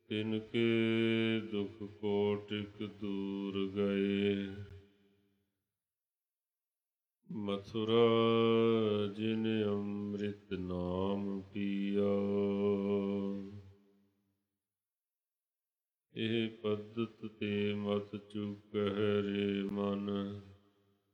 तिनके दुख कोटिक दूर गए। मथुरा जिन अमृत नाम पिया। ਇਹ ਪਦਤ ਤੇ ਮਤ ਚੁਕਹਿ ਰੇ ਮਨ।